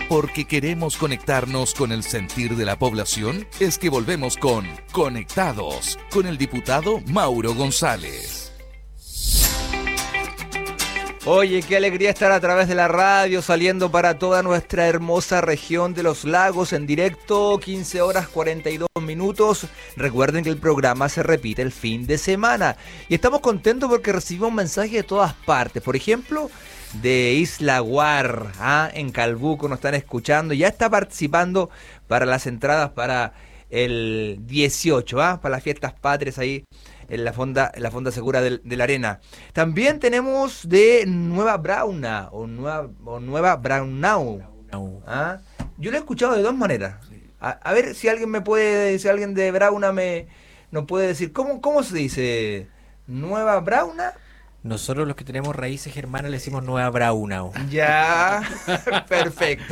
Porque queremos conectarnos con el sentir de la población, es que volvemos con Conectados, con el diputado Mauro González. Oye, qué alegría estar a través de la radio, saliendo para toda nuestra hermosa región de los lagos en directo, 15 horas 42 minutos. Recuerden que el programa se repite el fin de semana. Y estamos contentos porque recibimos mensajes de todas partes. Por ejemplo, de Isla Guar, en Calbuco nos están escuchando. Ya está participando para las entradas para el 18, para las fiestas patrias ahí en la Fonda Segura de la Arena. También tenemos de Nueva Brauna o Nueva Braunau. Yo lo he escuchado de dos maneras. A ver si alguien si alguien de Brauna nos puede decir cómo se dice Nueva Brauna. Nosotros los que tenemos raíces germanas le decimos Nueva Braunau. Ya, perfecto.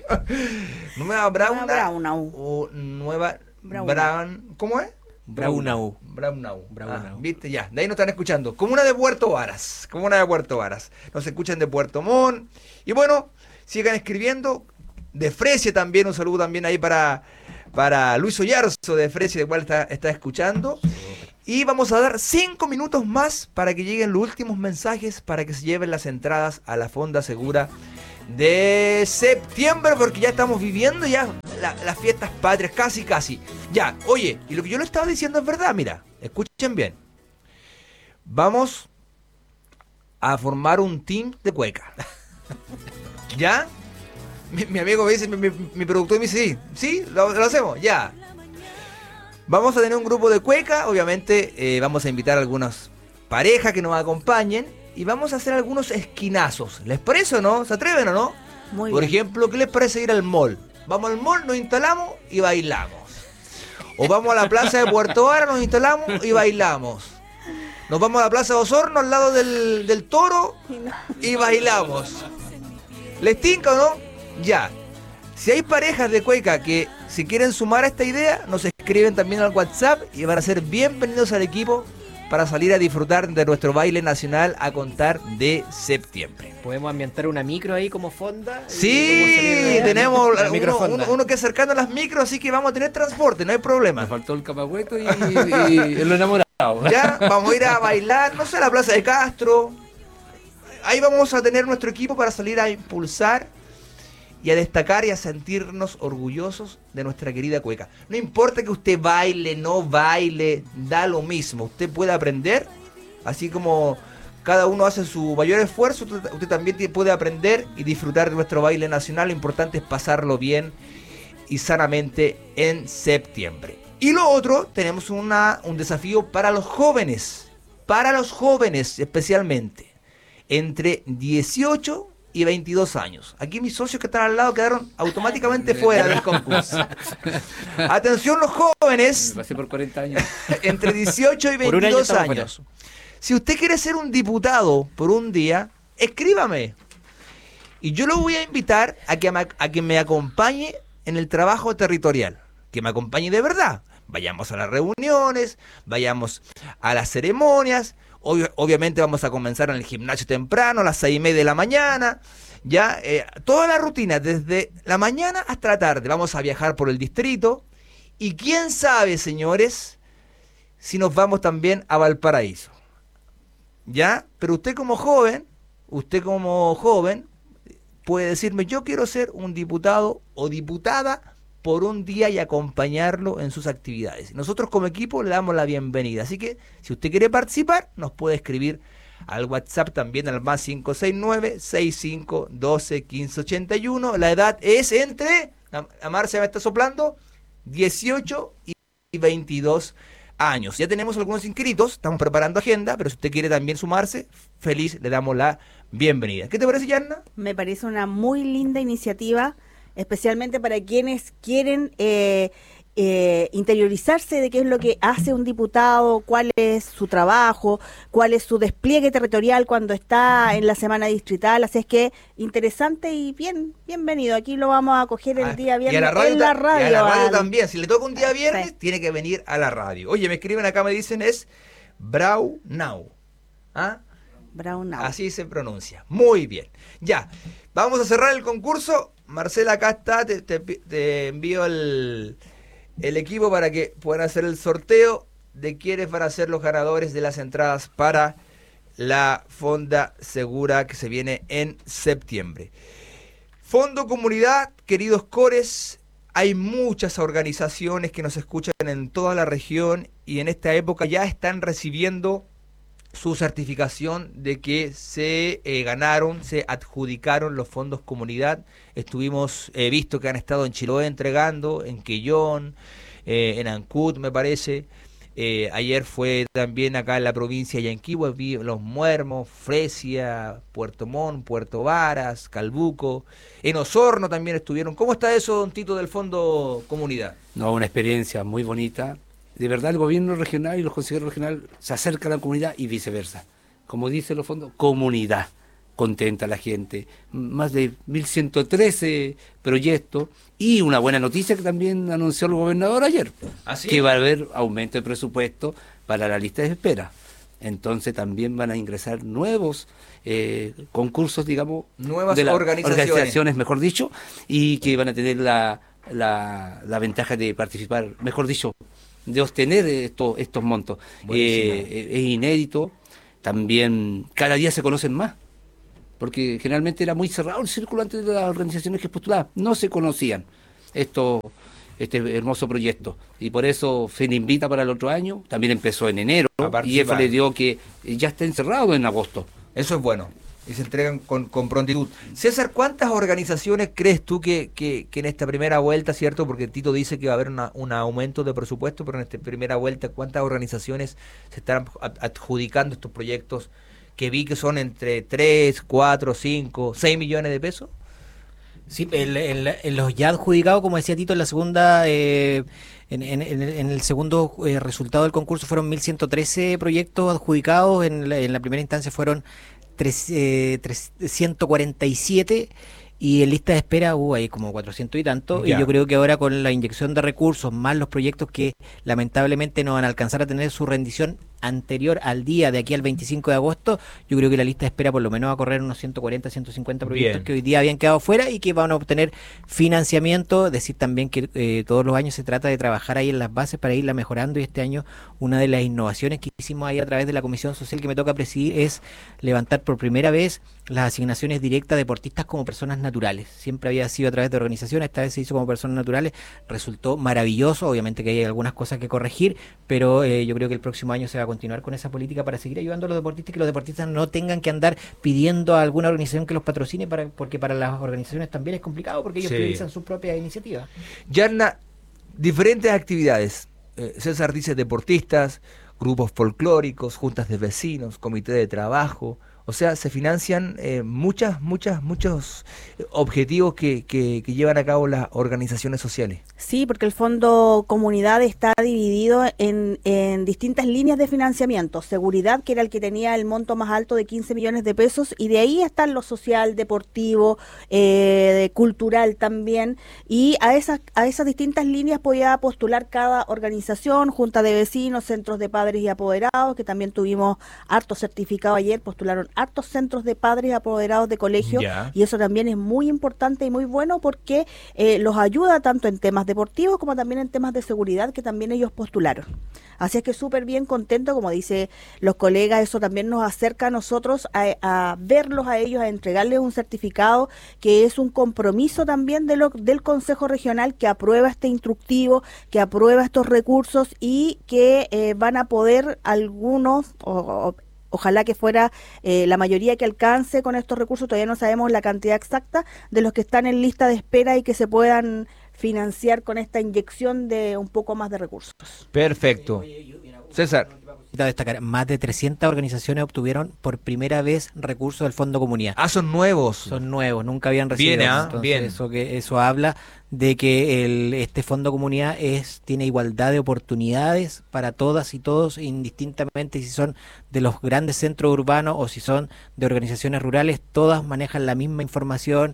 Nueva Brauna o Nueva Braun, ¿cómo es? Braunau. ¿Viste? Ya, de ahí nos están escuchando. Comuna de Puerto Varas. Nos escuchan de Puerto Montt. Y bueno, sigan escribiendo. De Fresia también, un saludo también ahí para Luis Oyarzo de Fresia, de cual está escuchando. Y vamos a dar 5 minutos más para que lleguen los últimos mensajes para que se lleven las entradas a la Fonda Segura de septiembre, porque ya estamos viviendo ya las fiestas patrias, casi. Ya, oye, y lo que yo le estaba diciendo es verdad, mira, escuchen bien. Vamos a formar un team de cueca. ¿Ya? Mi amigo me dice, mi productor me dice, sí, lo hacemos, ya. Vamos a tener un grupo de cueca, obviamente vamos a invitar a algunas parejas que nos acompañen y vamos a hacer algunos esquinazos. ¿Les parece o no? ¿Se atreven o no? Muy Por bien. ejemplo, ¿qué les parece ir al mall? Vamos al mall, nos instalamos y bailamos. O vamos a la plaza de Puerto Vara, nos instalamos y bailamos. Nos vamos a la plaza de Osorno al lado del Toro y bailamos. ¿Les tinca o no? Ya. Si hay parejas de cueca que si quieren sumar a esta idea, nos escriben también al WhatsApp y van a ser bienvenidos al equipo para salir a disfrutar de nuestro baile nacional a contar de septiembre. ¿Podemos ambientar una micro ahí como fonda? Sí, tenemos microfonda. uno que es cercano a las micros, así que vamos a tener transporte, no hay problema. Me faltó el capagüeto y lo enamorado. Ya, vamos a ir a bailar, no sé, a la Plaza de Castro. Ahí vamos a tener nuestro equipo para salir a impulsar y a destacar y a sentirnos orgullosos de nuestra querida cueca. No importa que usted baile, no baile, da lo mismo. Usted puede aprender, así como cada uno hace su mayor esfuerzo, usted también puede aprender y disfrutar de nuestro baile nacional. Lo importante es pasarlo bien y sanamente en septiembre. Y lo otro, tenemos un desafío para los jóvenes especialmente, entre 18 y 22 años. Aquí mis socios que están al lado quedaron automáticamente fuera del concurso. Atención los jóvenes. Me pasé por 40 años. Entre 18 y 22 años. Si usted quiere ser un diputado por un día, escríbame. Y yo lo voy a invitar a que me acompañe en el trabajo territorial. Que me acompañe de verdad. Vayamos a las reuniones, vayamos a las ceremonias. Obviamente vamos a comenzar en el gimnasio temprano, a las 6:30 de la mañana, ya, toda la rutina, desde la mañana hasta la tarde. Vamos a viajar por el distrito y quién sabe, señores, si nos vamos también a Valparaíso, ya, pero usted como joven puede decirme, yo quiero ser un diputado o diputada por un día y acompañarlo en sus actividades. Nosotros como equipo le damos la bienvenida. Así que si usted quiere participar, nos puede escribir al WhatsApp también al más 569-6512-1581. La edad es entre, a Marcia me está soplando, 18 y 22 años. Ya tenemos algunos inscritos, estamos preparando agenda, pero si usted quiere también sumarse, feliz, le damos la bienvenida. ¿Qué te parece, Yarna? Me parece una muy linda iniciativa, especialmente para quienes quieren interiorizarse de qué es lo que hace un diputado, cuál es su trabajo, cuál es su despliegue territorial cuando está en la semana distrital. Así es que interesante y bienvenido. Aquí lo vamos a coger el día viernes en la radio. Y a la radio también. Si le toca un día viernes, sí, tiene que venir a la radio. Oye, me escriben acá, me dicen es Braunau. Braunau. Así se pronuncia. Muy bien. Ya, vamos a cerrar el concurso. Marcela, acá está, te envío el equipo para que puedan hacer el sorteo de quiénes van a ser los ganadores de las entradas para la Fonda Segura que se viene en septiembre. Fondo Comunidad, queridos cores, hay muchas organizaciones que nos escuchan en toda la región y en esta época ya están recibiendo su certificación de que se ganaron, se adjudicaron los fondos comunidad. Estuvimos, visto que han estado en Chiloé entregando, en Quellón, en Ancud me parece. Ayer fue también acá en la provincia de Yanquihue, vi Los Muermos, Fresia, Puerto Montt, Puerto Varas, Calbuco. En Osorno también estuvieron. ¿Cómo está eso, don Tito, del Fondo Comunidad? No, una experiencia muy bonita. De verdad, el gobierno regional y los consejeros regionales se acercan a la comunidad y viceversa. Como dicen los fondos, comunidad. Contenta la gente. Más de 1.113 proyectos. Y una buena noticia que también anunció el gobernador ayer. ¿Ah, sí? Que va a haber aumento de presupuesto para la lista de espera. Entonces también van a ingresar nuevos concursos, digamos. Nuevas de organizaciones, mejor dicho. Y que van a tener la ventaja de participar, mejor dicho, de obtener estos montos. Es inédito. También cada día se conocen más, porque generalmente era muy cerrado el círculo antes de las organizaciones que postulaban, no se conocían este hermoso proyecto, y por eso se le invita para el otro año. También empezó en enero y eso le dio que ya está encerrado en agosto. Eso es bueno. Y se entregan con prontitud. César, ¿cuántas organizaciones crees tú que en esta primera vuelta, cierto? Porque Tito dice que va a haber un aumento de presupuesto, pero en esta primera vuelta, ¿cuántas organizaciones se están adjudicando estos proyectos que vi que son entre 3, 4, 5, 6 millones de pesos? Sí, en los ya adjudicados, como decía Tito, en la segunda, en el segundo resultado del concurso fueron 1.113 proyectos adjudicados, en la primera instancia fueron 147 y en lista de espera hay como 400 y tanto. Ya. Y yo creo que ahora con la inyección de recursos más los proyectos que lamentablemente no van a alcanzar a tener su rendición anterior al día de aquí al 25 de agosto, yo creo que la lista de espera por lo menos va a correr unos 140, 150 proyectos que hoy día habían quedado fuera y que van a obtener financiamiento. Decir también que todos los años se trata de trabajar ahí en las bases para irla mejorando, y este año una de las innovaciones que hicimos ahí a través de la Comisión Social que me toca presidir es levantar por primera vez las asignaciones directas a deportistas como personas naturales. Siempre había sido a través de organizaciones, esta vez se hizo como personas naturales, resultó maravilloso. Obviamente que hay algunas cosas que corregir, pero yo creo que el próximo año se va a continuar con esa política para seguir ayudando a los deportistas, que los deportistas no tengan que andar pidiendo a alguna organización que los patrocine, porque para las organizaciones también es complicado, porque ellos priorizan sus propias iniciativas. Yarna, diferentes actividades. César dice deportistas, grupos folclóricos, juntas de vecinos, comité de trabajo. O sea, se financian muchos objetivos que llevan a cabo las organizaciones sociales. Sí, porque el Fondo Comunidad está dividido en distintas líneas de financiamiento. Seguridad, que era el que tenía el monto más alto de 15 millones de pesos, y de ahí están lo social, deportivo, cultural también. Y a esas distintas líneas podía postular cada organización, junta de vecinos, centros de padres y apoderados, que también tuvimos hartos certificados ayer, postularon hartos centros de padres y apoderados de colegio, y eso también es muy importante y muy bueno porque los ayuda tanto en temas deportivos como también en temas de seguridad, que también ellos postularon. Así es que súper bien contento, como dice los colegas, eso también nos acerca a nosotros a verlos a ellos, a entregarles un certificado que es un compromiso también del Consejo Regional, que aprueba este instructivo, que aprueba estos recursos y que van a poder algunos, ojalá que fuera la mayoría que alcance con estos recursos, todavía no sabemos la cantidad exacta de los que están en lista de espera y que se puedan financiar con esta inyección de un poco más de recursos. Perfecto. César. Destacar, más de 300 organizaciones obtuvieron por primera vez recursos del Fondo Comunidad. Ah, son nuevos. Son nuevos, nunca habían recibido. Bien, Entonces, bien. Eso habla de que este Fondo Comunidad tiene igualdad de oportunidades para todas y todos, indistintamente si son de los grandes centros urbanos o si son de organizaciones rurales. Todas manejan la misma información,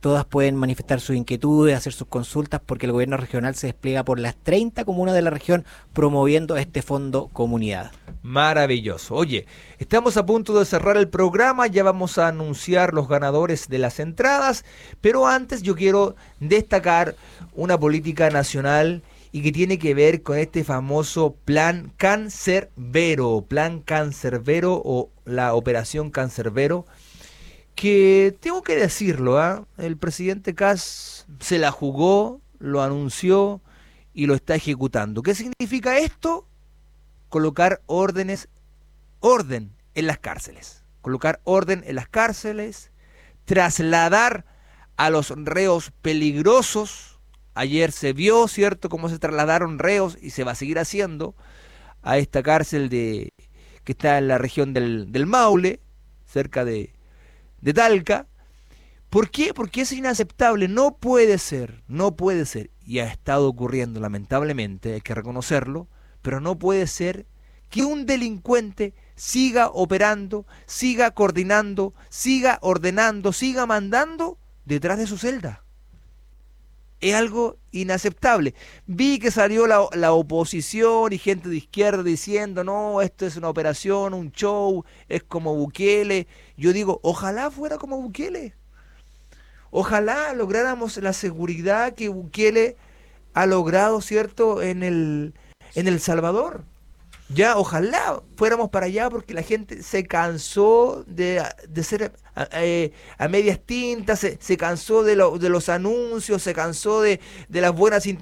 todas pueden manifestar sus inquietudes, hacer sus consultas, porque el gobierno regional se despliega por las 30 comunas de la región promoviendo este fondo comunidad. Maravilloso. Oye, estamos a punto de cerrar el programa, ya vamos a anunciar los ganadores de las entradas, pero antes yo quiero destacar una política nacional y que tiene que ver con este famoso Plan Cancerbero o la Operación Cancerbero, que tengo que decirlo, el presidente Kast se la jugó, lo anunció y lo está ejecutando. ¿Qué significa esto? Colocar orden en las cárceles. Colocar orden en las cárceles, trasladar a los reos peligrosos. Ayer se vio, ¿cierto?, cómo se trasladaron reos y se va a seguir haciendo a esta cárcel que está en la región del Maule, cerca de Talca. ¿Por qué? Porque es inaceptable, no puede ser, y ha estado ocurriendo lamentablemente, hay que reconocerlo, pero no puede ser que un delincuente siga operando, siga coordinando, siga ordenando, siga mandando detrás de su celda. Es algo inaceptable. Vi que salió la oposición y gente de izquierda diciendo, no, esto es una operación, un show, es como Bukele. Yo digo, ojalá fuera como Bukele. Ojalá lográramos la seguridad que Bukele ha logrado, ¿cierto?, en El Salvador. Ya, ojalá fuéramos para allá, porque la gente se cansó de ser a medias tintas, se cansó de los anuncios, se cansó de las buenas intenciones.